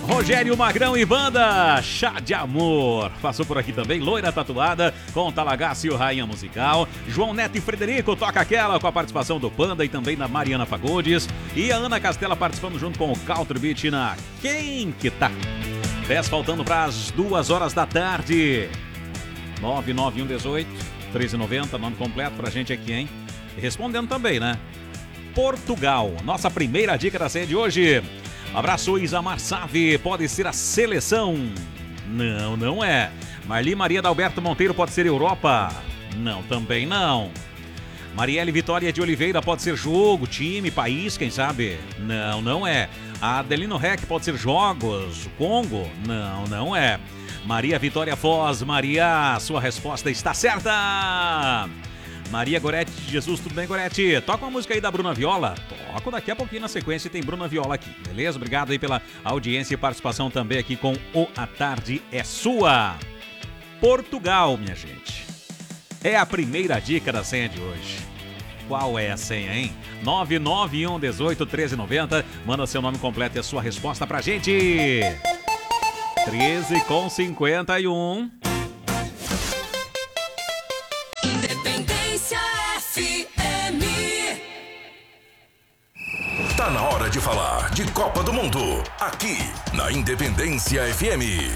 Rogério Magrão e banda Chá de Amor. Passou por aqui também Loira Tatuada com Talagacio, Rainha Musical. João Neto e Frederico Toca Aquela com a participação do Panda e também da Mariana Fagundes. E a Ana Castela participando junto com o Country Beat na Quem Que Tá. 10 faltando para as 2 horas da tarde. 99118-1390, nome completo pra gente aqui, hein? E respondendo também, né? Portugal, nossa primeira dica da série de hoje. Abraço, Isamar Save, pode ser a seleção? Não, não é. Marli Maria Dalberto Monteiro pode ser Europa? Não, também não. Marielle Vitória de Oliveira pode ser jogo, time, país, quem sabe? Não, não é. Adelino Rec pode ser jogos, Congo? Não, não é. Maria Vitória Foz, Maria, sua resposta está certa! Maria Gorete de Jesus, tudo bem, Gorete? Toca uma música aí da Bruna Viola. Toco daqui a pouquinho na sequência, tem Bruna Viola aqui, beleza? Obrigado aí pela audiência e participação também aqui com o A Tarde é Sua. Portugal, minha gente. É a primeira dica da senha de hoje. Qual é a senha, hein? 991181390. Manda seu nome completo e a sua resposta pra gente. 13h51. Tá na hora de falar de Copa do Mundo, aqui na Independência FM.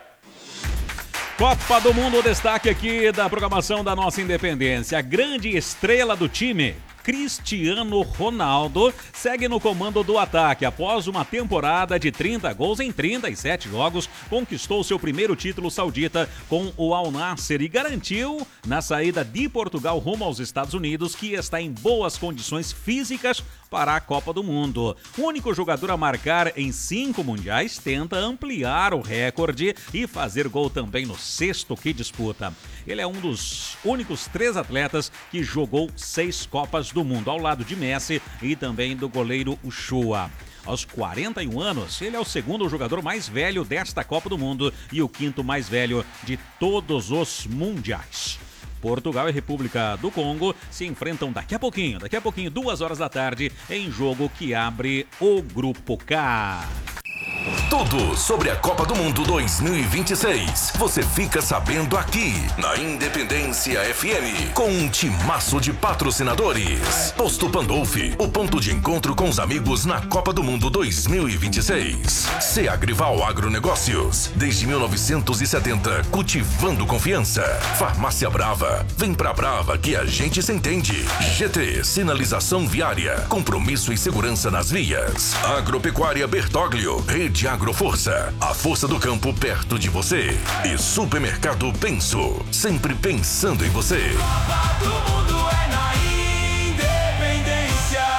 Copa do Mundo, destaque aqui da programação da nossa Independência. A grande estrela do time, Cristiano Ronaldo, segue no comando do ataque. Após uma temporada de 30 gols em 37 jogos, conquistou seu primeiro título saudita com o Al Nassr e garantiu, na saída de Portugal rumo aos Estados Unidos, que está em boas condições físicas para a Copa do Mundo. O único jogador a marcar em 5 mundiais, tenta ampliar o recorde e fazer gol também no 6º que disputa. Ele é um dos únicos 3 atletas que jogou 6 Copas do Mundo, ao lado de Messi e também do goleiro Uchoa. Aos 41 anos, ele é o segundo jogador mais velho desta Copa do Mundo e o 5º mais velho de todos os mundiais. Portugal e República do Congo se enfrentam daqui a pouquinho, 2 horas da tarde, em jogo que abre o Grupo K. Tudo sobre a Copa do Mundo 2026. Você fica sabendo aqui na Independência FM, com um timaço de patrocinadores. Posto Pandolfi, o ponto de encontro com os amigos na Copa do Mundo 2026. Agrival Agronegócios, desde 1970, cultivando confiança. Farmácia Brava, vem pra Brava que a gente se entende. GT, sinalização viária, compromisso e segurança nas vias. Agropecuária Bertoglio, Rede Agroforça, a força do campo perto de você. E Supermercado Penso, sempre pensando em você. Copa do Mundo é na Independência.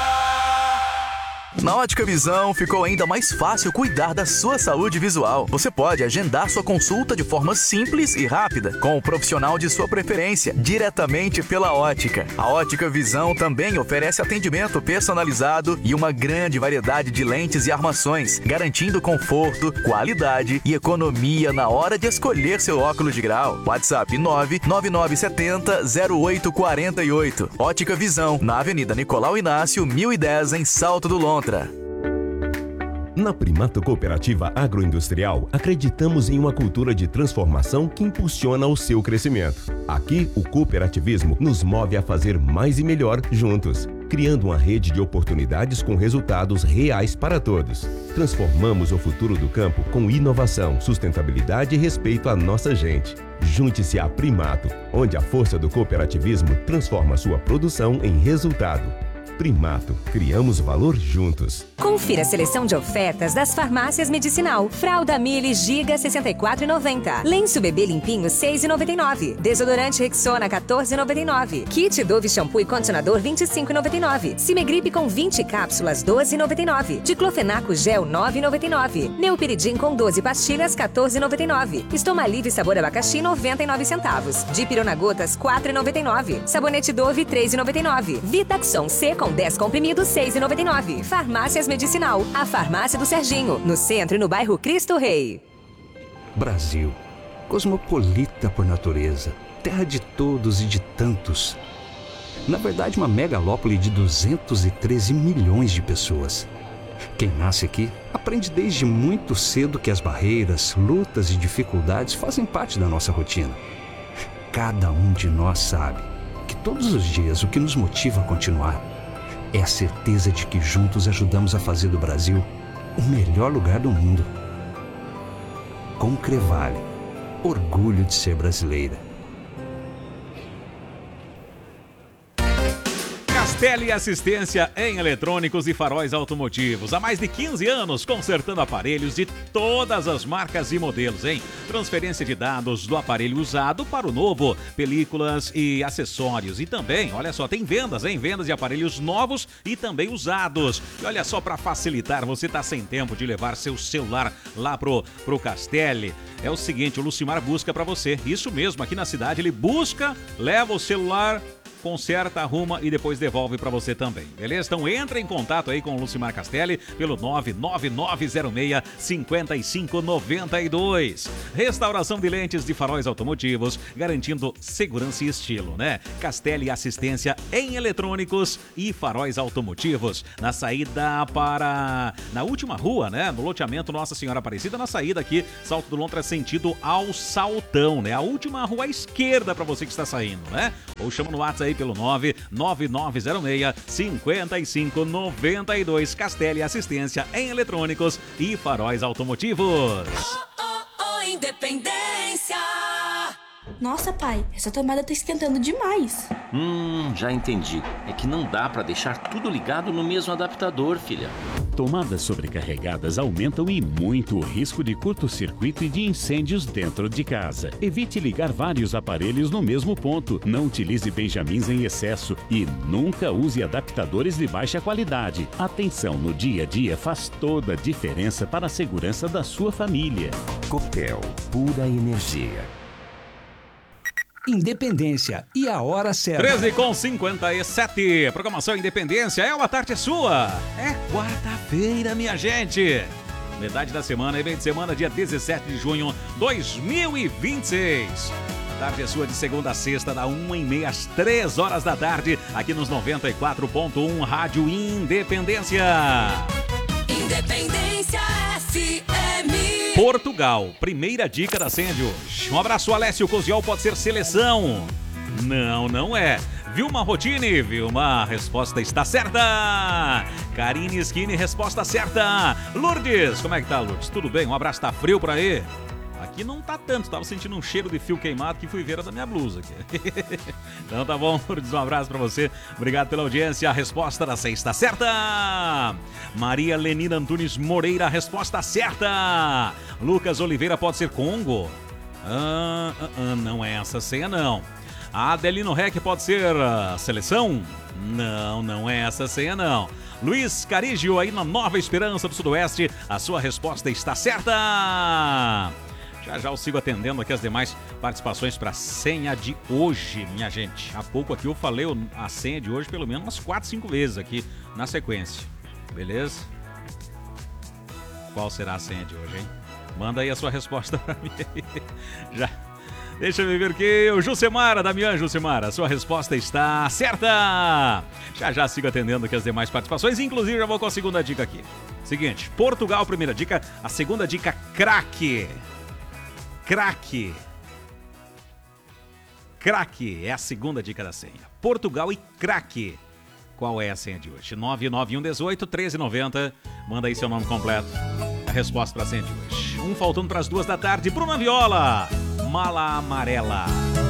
Na Ótica Visão ficou ainda mais fácil cuidar da sua saúde visual. Você pode agendar sua consulta de forma simples e rápida, com o profissional de sua preferência, diretamente pela Ótica. A Ótica Visão também oferece atendimento personalizado e uma grande variedade de lentes e armações, garantindo conforto, qualidade e economia na hora de escolher seu óculos de grau. WhatsApp 99970-0848. Ótica Visão, na Avenida Nicolau Inácio, 1010, em Salto do Lontra. Na Primato Cooperativa Agroindustrial, acreditamos em uma cultura de transformação que impulsiona o seu crescimento. Aqui, o cooperativismo nos move a fazer mais e melhor juntos, criando uma rede de oportunidades com resultados reais para todos. Transformamos o futuro do campo com inovação, sustentabilidade e respeito à nossa gente. Junte-se à Primato, onde a força do cooperativismo transforma sua produção em resultado. Primato, criamos valor juntos. Confira a seleção de ofertas das farmácias Medicinal. Fralda Mili Giga 64,90. Lenço bebê limpinho 6,99. Desodorante Rexona 14,99. Kit Dove shampoo e condicionador 25,99. Cimegripe com 20 cápsulas 12,99. Diclofenaco gel 9,99. Neupiridim com 12 pastilhas 14,99. Estomalive sabor abacaxi 99 centavos. Dipirona gotas 4,99. Sabonete Dove 3,99. Vitaxon C com 10 comprimidos 6,99. Farmácias Medicinal, a farmácia do Serginho, no centro e no bairro Cristo Rei. Brasil, cosmopolita por natureza, terra de todos e de tantos. Na verdade, uma megalópole de 213 milhões de pessoas. Quem nasce aqui aprende desde muito cedo que as barreiras, lutas e dificuldades fazem parte da nossa rotina. Cada um de nós sabe que todos os dias o que nos motiva a continuar é a certeza de que juntos ajudamos a fazer do Brasil o melhor lugar do mundo. Concrevale, orgulho de ser brasileira. Castelli Assistência em Eletrônicos e Faróis Automotivos. Há mais de 15 anos consertando aparelhos de todas as marcas e modelos, hein? Transferência de dados do aparelho usado para o novo, películas e acessórios. E também, olha só, tem vendas, hein? Vendas de aparelhos novos e também usados. E olha só, para facilitar, você tá sem tempo de levar seu celular lá pro Castelli. É o seguinte, o Lucimar busca para você. Isso mesmo, aqui na cidade ele busca, leva o celular, conserta, arruma e depois devolve para você também, beleza? Então entra em contato aí com o Lucimar Castelli pelo 99906-5592. Restauração de lentes de faróis automotivos, garantindo segurança e estilo, né? Castelli Assistência em Eletrônicos e Faróis Automotivos. Na saída na última rua, né? No loteamento Nossa Senhora Aparecida, na saída aqui, Salto do Lontra, sentido ao Saltão, né? A última rua à esquerda para você que está saindo, né? Ou chama no WhatsApp aí pelo 99906-5592. Castelli Assistência em Eletrônicos e Faróis Automotivos. Independência. Nossa, pai, essa tomada tá esquentando demais. Já entendi. É que não dá pra deixar tudo ligado no mesmo adaptador, filha. Tomadas sobrecarregadas aumentam e muito o risco de curto-circuito e de incêndios dentro de casa. Evite ligar vários aparelhos no mesmo ponto. Não utilize benjamins em excesso e nunca use adaptadores de baixa qualidade. Atenção no dia a dia faz toda a diferença para a segurança da sua família. Copel, pura energia. Independência e a hora certa. 13h57. Programação Independência é uma tarde sua. É quarta-feira, minha gente. Metade da semana, evento de semana, dia 17 de junho 2026. Tarde é sua de segunda a sexta, da 1h30 às 3 horas da tarde, aqui nos 94.1 Rádio Independência. Independência FM. Portugal, primeira dica da senha de hoje. Um abraço, Alessio Coziol, pode ser seleção? Não, não é. Vilma Rotini, Vilma, resposta está certa. Karine Skinny, resposta certa. Lourdes, como é que tá, Lourdes? Tudo bem? Um abraço, tá frio por aí? Aqui não tá tanto, tava sentindo um cheiro de fio queimado que fui ver da minha blusa aqui. Então tá bom, Lourdes, um abraço pra você. Obrigado pela audiência, a resposta da sexta certa. Maria Lenina Antunes Moreira, a resposta certa. Lucas Oliveira, pode ser Congo? Não é essa senha não. A Adelino Rec, pode ser seleção? Não, não é essa senha não. Luiz Carigio, aí na Nova Esperança do Sudoeste, a sua resposta está certa. Já já eu sigo atendendo aqui as demais participações para a senha de hoje, minha gente. Há pouco aqui eu falei a senha de hoje pelo menos umas 4, 5 vezes aqui na sequência. Beleza? Qual será a senha de hoje, hein? Manda aí a sua resposta para mim. Já. Deixa eu ver aqui. O Jucimara, Damião Jucimara, a sua resposta está certa. Já já sigo atendendo aqui as demais participações. Inclusive já vou com a segunda dica aqui. Seguinte, Portugal, primeira dica. A segunda dica, craque. Craque. Craque é a segunda dica da senha. Portugal e craque. Qual é a senha de hoje? 99118-1390. Manda aí seu nome completo. A resposta para a senha de hoje. Faltando para as 2 da tarde. Bruna Viola, Mala Amarela.